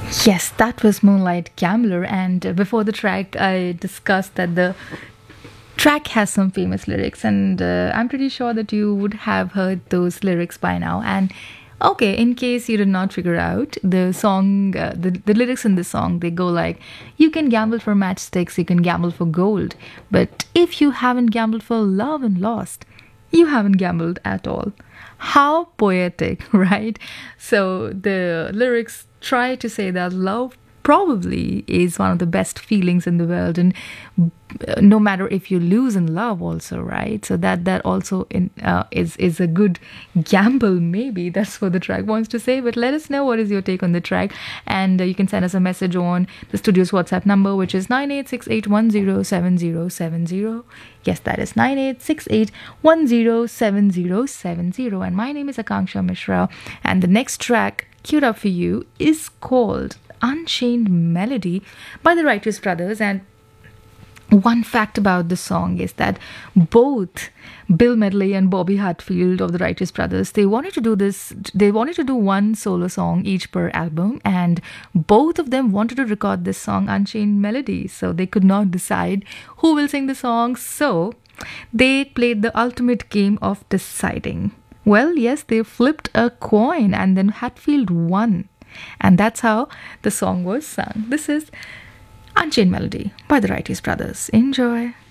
Yes, that was Moonlight Gambler. And before the track, I discussed that the track has some famous lyrics, and I'm pretty sure that you would have heard those lyrics by now. And okay, in case you did not figure out the song, the lyrics in the song, they go like, "You can gamble for matchsticks, you can gamble for gold, but if you haven't gambled for love and lost, you haven't gambled at all." How poetic, right? So the lyrics try to say that love probably is one of the best feelings in the world, and no matter if you lose in love also, right? So that also is a good gamble, maybe that's what the track wants to say. But let us know what is your take on the track, and you can send us a message on the studio's WhatsApp number, which is 9868107070. Yes, that is 9868107070. And my name is Akanksha Mishra, and the next track queued up for you is called Unchained Melody by the Righteous Brothers. And one fact about the song is that both Bill Medley and Bobby Hatfield of the Righteous Brothers, they wanted to do this, they wanted to do one solo song each per album, and both of them wanted to record this song Unchained Melody. So they could not decide who will sing the song. So they played the ultimate game of deciding. Well, yes, they flipped a coin and then Hatfield won. And that's how the song was sung. This is Unchained Melody by the Righteous Brothers. Enjoy.